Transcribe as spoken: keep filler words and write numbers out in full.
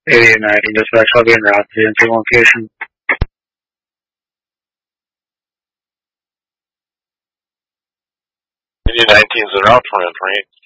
eighty-eight ninety, dispatch, I'll be en route to the incident location. eighty-eight nineteen is en route for information.